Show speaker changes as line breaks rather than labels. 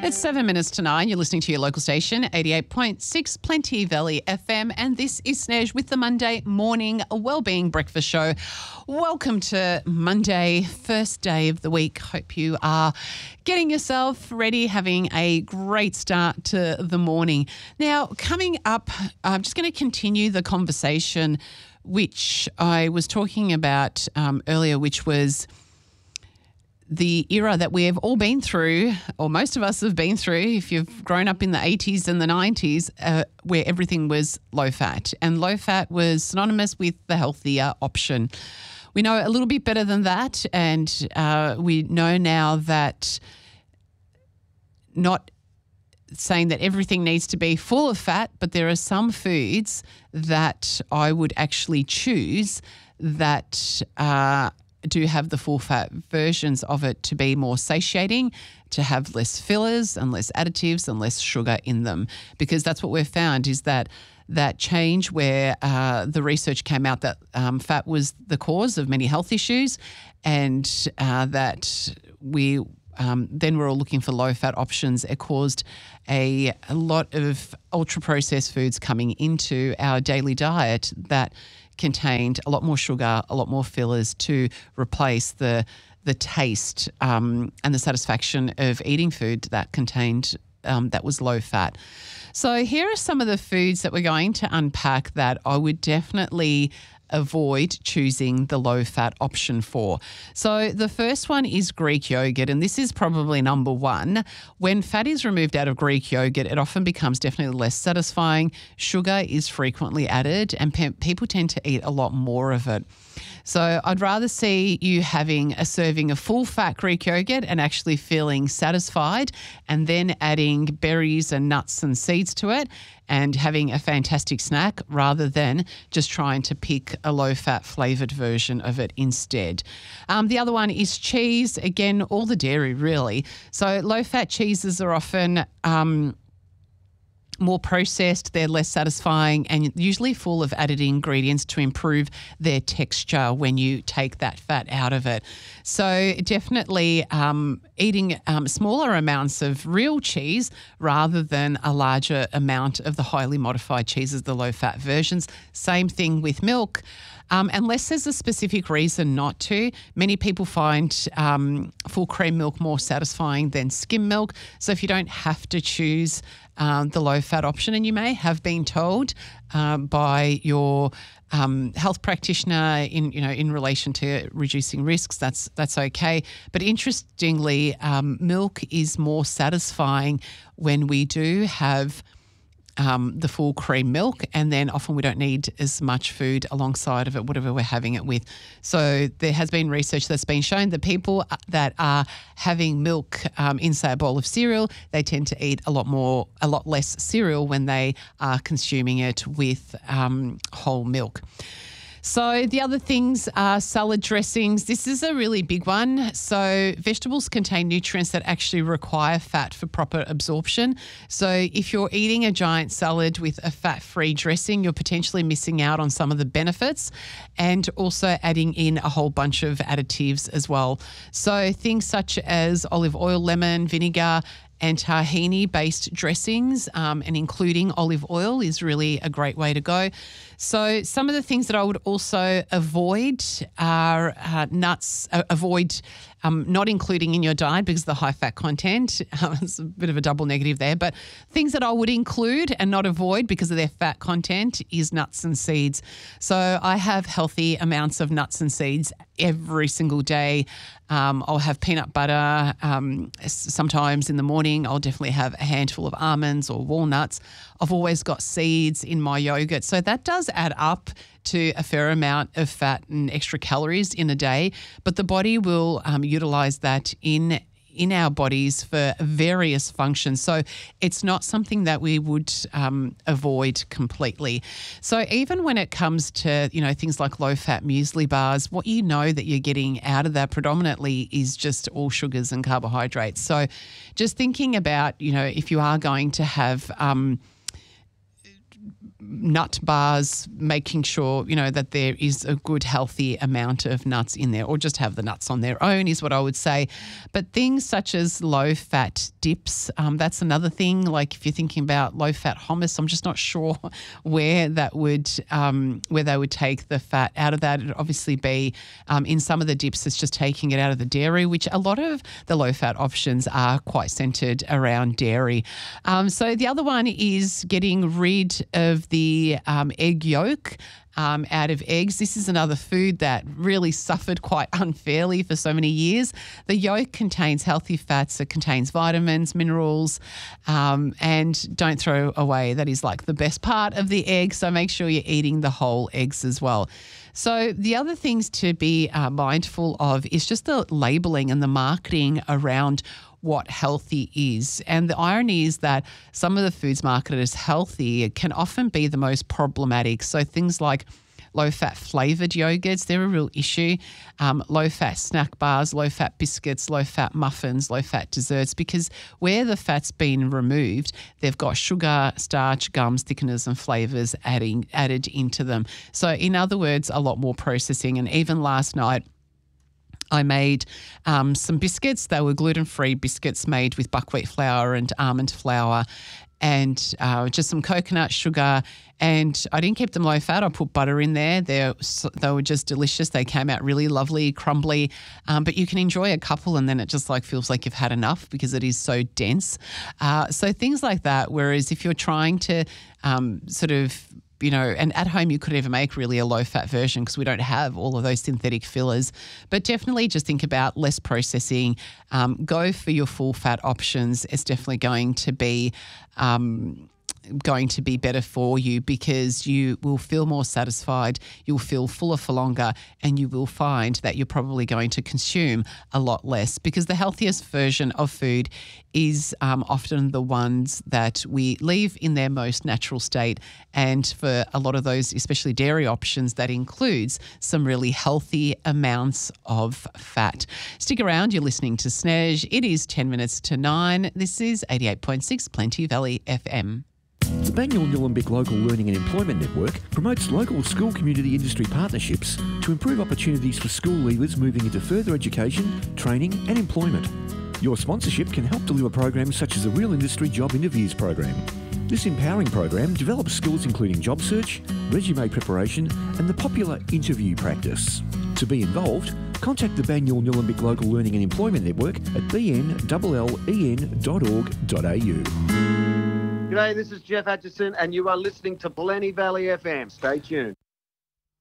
It's 7 minutes to 9. You're listening to your local station, 88.6 Plenty Valley FM, and this is Snez with the Monday Morning Wellbeing Breakfast Show. Welcome to Monday, first day of the week. Hope you are getting yourself ready, having a great start to the morning. Now, coming up, I'm just going to continue the conversation which I was talking about earlier, which was the era that we have all been through, or most of us have been through, if you've grown up in the 80s and the 90s, where everything was low fat. And low fat was synonymous with the healthier option. We know a little bit better than that, and we know now that not saying that everything needs to be full of fat, but there are some foods that I would actually choose that do have the full fat versions of it to be more satiating, to have less fillers and less additives and less sugar in them, because that's what we've found is that change where the research came out that fat was the cause of many health issues, and that we then we're all looking for low-fat options. It caused a lot of ultra-processed foods coming into our daily diet that contained a lot more sugar, a lot more fillers to replace the taste and the satisfaction of eating food that contained that was low fat. So here are some of the foods that we're going to unpack that I would definitely avoid choosing the low-fat option for. So the first one is Greek yogurt, and this is probably number one. When fat is removed out of Greek yogurt, it often becomes definitely less satisfying. Sugar is frequently added, and people tend to eat a lot more of it. So I'd rather see you having a serving of full-fat Greek yogurt and actually feeling satisfied, and then adding berries and nuts and seeds to it and having a fantastic snack, rather than just trying to pick a low-fat flavoured version of it instead. The other one is cheese. Again, all the dairy really. So low-fat cheeses are often more processed, they're less satisfying, and usually full of added ingredients to improve their texture when you take that fat out of it. So definitely eating smaller amounts of real cheese rather than a larger amount of the highly modified cheeses, the low-fat versions. Same thing with milk. Unless there's a specific reason not to. Many people find full cream milk more satisfying than skim milk. So if you don't have to choose the low-fat option, and you may have been told by your health practitioner in relation to reducing risks, that's okay. But interestingly, milk is more satisfying when we do have the full cream milk, and then often we don't need as much food alongside of it, whatever we're having it with. So there has been research that's been shown that people that are having milk in, say, a bowl of cereal, they tend to eat a lot less cereal when they are consuming it with whole milk. So the other things are salad dressings. This is a really big one. So vegetables contain nutrients that actually require fat for proper absorption. So if you're eating a giant salad with a fat-free dressing, you're potentially missing out on some of the benefits, and also adding in a whole bunch of additives as well. So things such as olive oil, lemon, vinegar, and tahini-based dressings, and including olive oil is really a great way to go. So some of the things that I would also avoid are nuts. Avoid not including in your diet because of the high fat content. It's a bit of a double negative there. But things that I would include and not avoid because of their fat content is nuts and seeds. So I have healthy amounts of nuts and seeds every single day. I'll have peanut butter. Sometimes in the morning, I'll definitely have a handful of almonds or walnuts. I've always got seeds in my yogurt. So that does add up to a fair amount of fat and extra calories in a day. But the body will utilize that in our bodies for various functions. So it's not something that we would avoid completely. So even when it comes to, things like low-fat muesli bars, what you know that you're getting out of that predominantly is just all sugars and carbohydrates. So just thinking about, if you are going to have nut bars, making sure, that there is a good healthy amount of nuts in there, or just have the nuts on their own is what I would say. But things such as low-fat dips, that's another thing. Like if you're thinking about low-fat hummus, I'm just not sure where they would take the fat out of that. It'd obviously be in some of the dips, it's just taking it out of the dairy, which a lot of the low-fat options are quite centered around dairy. So the other one is getting rid of the egg yolk out of eggs. This is another food that really suffered quite unfairly for so many years. The yolk contains healthy fats, it contains vitamins, minerals, and don't throw away. That is like the best part of the egg, so make sure you're eating the whole eggs as well. So the other things to be mindful of is just the labelling and the marketing around what healthy is. And the irony is that some of the foods marketed as healthy can often be the most problematic. So things like low-fat flavoured yogurts, they're a real issue. Low-fat snack bars, low-fat biscuits, low-fat muffins, low-fat desserts, because where the fat's been removed, they've got sugar, starch, gums, thickeners and flavours added into them. So in other words, a lot more processing. And even last night, I made some biscuits. They were gluten-free biscuits made with buckwheat flour and almond flour and just some coconut sugar. And I didn't keep them low fat. I put butter in there. They were just delicious. They came out really lovely, crumbly. But you can enjoy a couple and then it just feels like you've had enough because it is so dense. So things like that. Whereas if you're trying to and at home you could even make really a low-fat version because we don't have all of those synthetic fillers. But definitely just think about less processing. Go for your full-fat options. It's definitely going to be better for you because you will feel more satisfied, you'll feel fuller for longer, and you will find that you're probably going to consume a lot less because the healthiest version of food is often the ones that we leave in their most natural state. And for a lot of those, especially dairy options, that includes some really healthy amounts of fat. Stick around, you're listening to Snez. It is 10 minutes to 9. This is 88.6 Plenty Valley FM.
The Banyule Nillumbik Local Learning and Employment Network promotes local school community industry partnerships to improve opportunities for school leavers moving into further education, training and employment. Your sponsorship can help deliver programs such as the Real Industry Job Interviews program. This empowering program develops skills including job search, resume preparation and the popular interview practice. To be involved, contact the Banyule Nillumbik Local Learning and Employment Network at bnllen.org.au.
G'day, this is Jeff Atchison and you are listening to Plenty Valley FM. Stay tuned.